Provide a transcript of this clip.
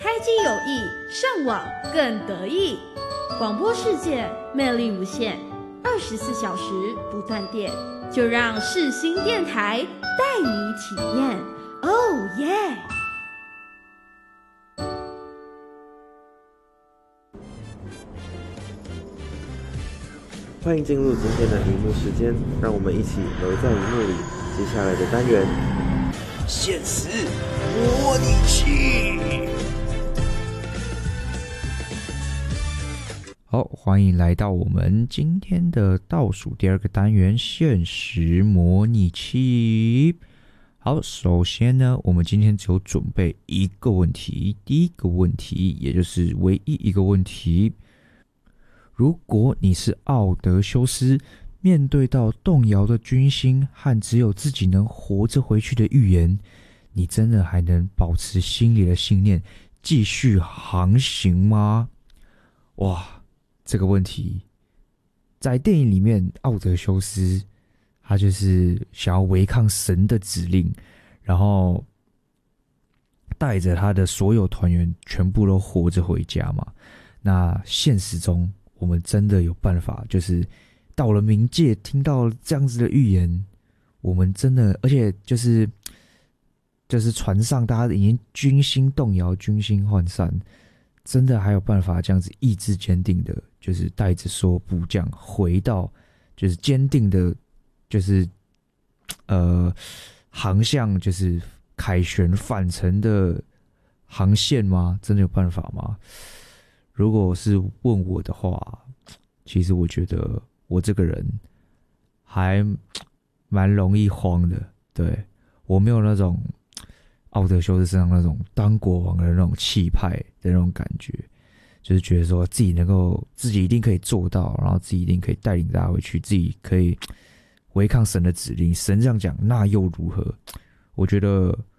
开机有益，上网更得意。广播世界魅力无限，24小时不断电，就让世新电台带你体验。Oh yeah！ 欢迎进入今天的荧幕时间，让我们一起留在荧幕里。接下来的单元， 现实模拟器。 好，欢迎来到我们今天的倒数第二个单元——现实模拟器。好，首先呢，我们今天只有准备一个问题，第一个问题，也就是唯一一个问题：如果你是奥德修斯，面对到动摇的军心和只有自己能活着回去的预言，你真的还能保持心里的信念，继续航行吗？哇！这个问题，在电影里面，奥德修斯他就是想要违抗神的指令，然后带着他的所有团员全部都活着回家嘛。那现实中，我们真的有办法，就是到了冥界听到这样子的预言，我们真的，而且就是船上大家已经军心动摇、军心涣散。真的还有办法这样子意志坚定的，就是带着所有部将回到，就是坚定的，就是航向就是凯旋返程的航线吗？真的有办法吗？如果是问我的话，其实我觉得我这个人还蛮容易慌的。对，我没有那种奥德修斯身上那种当国王的那种气派的那种感觉，就是觉得说自己一定可以做到，然后自己一定可以带领大家回去，自己可以违抗神的指令，神这样讲那又如何？我觉得